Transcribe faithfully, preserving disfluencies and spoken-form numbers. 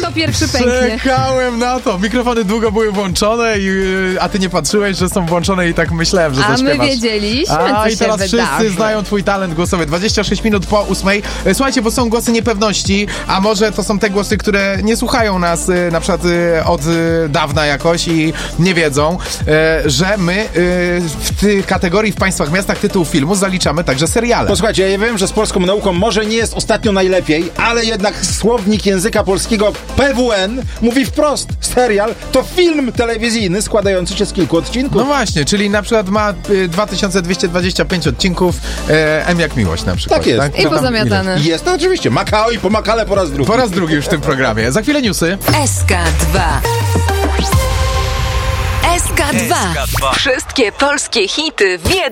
kto pierwszy pęknie. Czekałem na to. Mikrofony długo były włączone, i, a ty nie patrzyłeś, że są włączone i tak myślałem, że A zaśpiewasz. my wiedzieliśmy, A co i się teraz wydarzy. wszyscy znają twój talent głosowy. dwadzieścia sześć minut po ósmej. E, Słuchajcie, bo są głosy niepewności, a może to są te głosy, które nie słuchają nas e, na przykład e, od e, dawna jakoś i nie wiedzą, e, że my e, w tej kategorii w państwach, miastach tytułu filmu zaliczamy także seriale. Posłuchajcie, ja wiem, że z polską nauką może nie jest ostatnio najlepiej, ale jednak słownik języka polskiego P W N mówi wprost, serial to film telewizyjny składający się z kilku odcinków. No właśnie, czyli na przykład ma y, dwa tysiące dwieście dwadzieścia pięć odcinków, e, M jak miłość na przykład. Tak jest. Tak? I To tam pozamiatane. Jest to oczywiście Makao i pomakale po raz drugi. Po raz drugi już w tym programie. Za chwilę newsy. S K dwa. S K dwa. Wszystkie polskie hity w jednym.